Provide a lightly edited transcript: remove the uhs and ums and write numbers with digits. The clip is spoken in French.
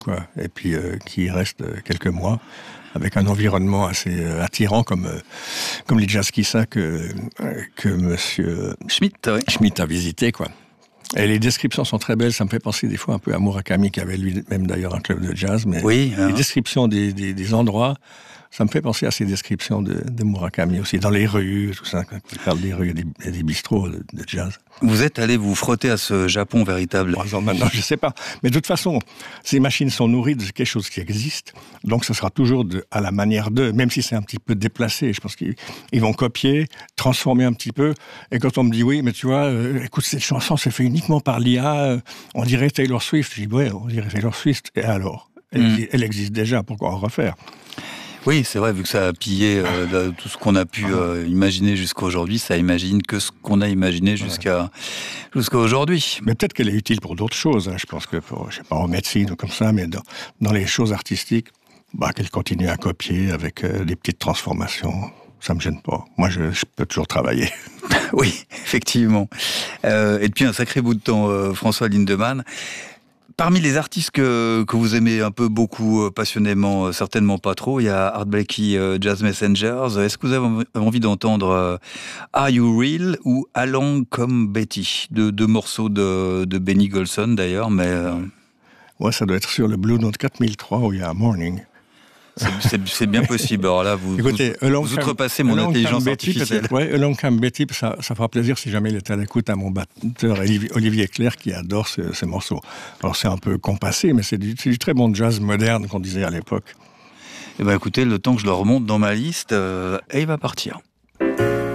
quoi, et puis qui reste quelques mois, avec un environnement assez attirant comme les Jazzkissa que monsieur Schmidt a visité, quoi. Et les descriptions sont très belles, ça me fait penser des fois un peu à Murakami, qui avait lui-même d'ailleurs un club de jazz, mais oui, les descriptions des endroits, ça me fait penser à ces descriptions de Murakami aussi, dans les rues, tout ça, quand il parle des rues, il y a des bistrots de jazz. Vous êtes allé vous frotter à ce Japon véritable? 3 ans maintenant, je sais pas. Mais de toute façon, ces machines sont nourries de quelque chose qui existe, donc ce sera toujours à la manière d'eux, même si c'est un petit peu déplacé. Je pense qu'ils vont copier, transformer un petit peu, et quand on me dit, oui, mais tu vois, écoute, cette chanson, c'est fait uniquement par l'IA, on dirait Taylor Swift. Je dis, ouais, on dirait Taylor Swift, et alors elle existe déjà, pourquoi en refaire? Oui, c'est vrai, vu que ça a pillé tout ce qu'on a pu imaginer jusqu'à aujourd'hui, ça imagine que ce qu'on a imaginé jusqu'à aujourd'hui. Mais peut-être qu'elle est utile pour d'autres choses, hein. Je pense que je sais pas, en médecine ou comme ça, mais dans les choses artistiques, qu'elle continue à copier avec des petites transformations, ça me gêne pas. Moi, je peux toujours travailler. Oui, effectivement. Et depuis un sacré bout de temps, François Lindemann. Parmi les artistes que vous aimez un peu beaucoup, passionnément, certainement pas trop, il y a Art Blakey, Jazz Messengers. Est-ce que vous avez envie d'entendre Are You Real ou Along Come Betty, deux morceaux de Benny Golson d'ailleurs, mais Ouais, ça doit être sur le Blue Note 4003 où il y a Morning. C'est bien possible. Alors là, vous outrepassez mon intelligence artificielle. Ouais, Along Come Betty, ça fera plaisir si jamais il est à l'écoute à mon batteur Olivier Clerc qui adore ce morceau. Alors c'est un peu compassé, mais c'est du très bon jazz moderne qu'on disait à l'époque. Eh ben écoutez, le temps que je le remonte dans ma liste, et il va partir.